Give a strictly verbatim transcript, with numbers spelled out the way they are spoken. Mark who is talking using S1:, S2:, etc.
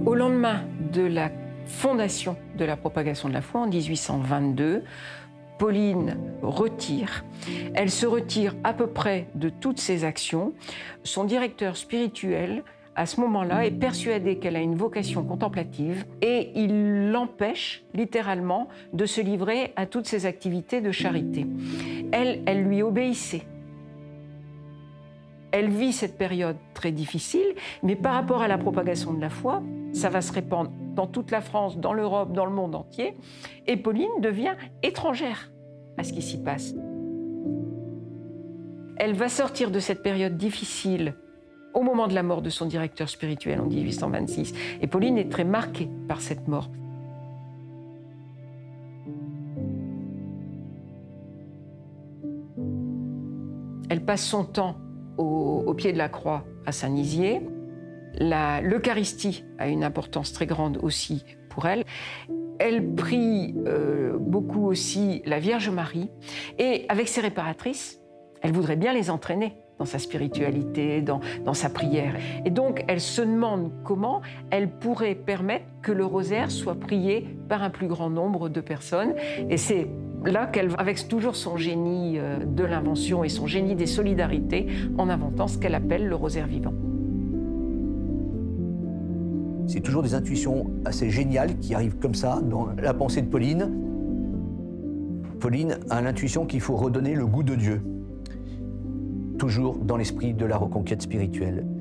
S1: Au lendemain de la fondation de la propagation de la foi en mille huit cent vingt-deux, Pauline retire. Elle se retire à peu près de toutes ses actions. Son directeur spirituel, à ce moment-là, est persuadé qu'elle a une vocation contemplative et il l'empêche littéralement de se livrer à toutes ses activités de charité. Elle, elle lui obéissait. Elle vit cette période très difficile, mais par rapport à la propagation de la foi, ça va se répandre dans toute la France, dans l'Europe, dans le monde entier, et Pauline devient étrangère à ce qui s'y passe. Elle va sortir de cette période difficile au moment de la mort de son directeur spirituel en mille huit cent vingt-six, et Pauline est très marquée par cette mort. Elle passe son temps au, au pied de la croix à Saint-Nizier. L'Eucharistie a une importance très grande aussi pour elle. Elle prie euh, beaucoup aussi la Vierge Marie. Et avec ses réparatrices, elle voudrait bien les entraîner dans sa spiritualité, dans, dans sa prière. Et donc, elle se demande comment elle pourrait permettre que le rosaire soit prié par un plus grand nombre de personnes. Et c'est là qu'elle, avec toujours son génie euh, de l'invention et son génie des solidarités, en inventant ce qu'elle appelle le rosaire vivant.
S2: C'est toujours des intuitions assez géniales qui arrivent comme ça dans la pensée de Pauline. Pauline a l'intuition qu'il faut redonner le goût de Dieu, toujours dans l'esprit de la reconquête spirituelle.